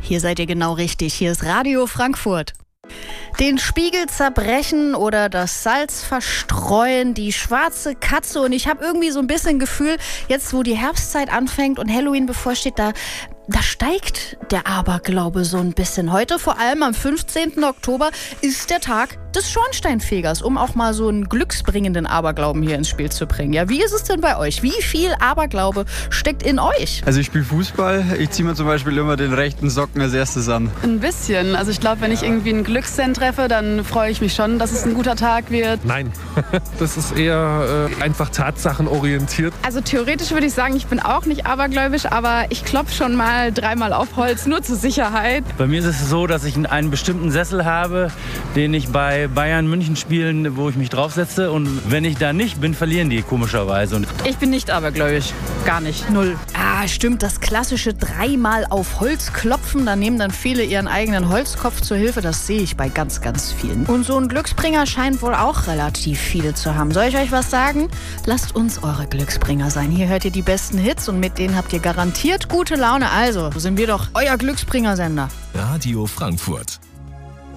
Hier seid ihr genau richtig. Hier ist Radio Frankfurt. Den Spiegel zerbrechen oder das Salz verstreuen, die schwarze Katze. Und ich habe irgendwie so ein bisschen Gefühl, jetzt wo die Herbstzeit anfängt und Halloween bevorsteht, da steigt der Aberglaube so ein bisschen. Heute, vor allem am 15. Oktober, ist der Tag des Schornsteinfegers, um auch mal so einen glücksbringenden Aberglauben hier ins Spiel zu bringen. Ja, wie ist es denn bei euch? Wie viel Aberglaube steckt in euch? Also ich spiele Fußball. Ich ziehe mir zum Beispiel immer den rechten Socken als erstes an. Ein bisschen. Also ich glaube, wenn ich irgendwie einen Glückssend treffe, dann freue ich mich schon, dass es ein guter Tag wird. Nein, das ist eher einfach tatsachenorientiert. Also theoretisch würde ich sagen, ich bin auch nicht abergläubisch, aber ich klopfe schon mal 3-mal auf Holz, nur zur Sicherheit. Bei mir ist es so, dass ich einen bestimmten Sessel habe, den ich bei Bayern München spielen, wo ich mich draufsetze. Und wenn ich da nicht bin, verlieren die komischerweise. Und Ich bin nicht abergläubisch. Gar nicht. Null. Ah, stimmt, das klassische 3-mal auf Holz klopfen. Da nehmen dann viele ihren eigenen Holzkopf zur Hilfe. Das sehe ich bei ganz, ganz vielen. Und so ein Glücksbringer scheint wohl auch relativ viele zu haben. Soll ich euch was sagen? Lasst uns eure Glücksbringer sein. Hier hört ihr die besten Hits und mit denen habt ihr garantiert gute Laune. Also, sind wir doch euer Glücksbringer-Sender. Radio Frankfurt.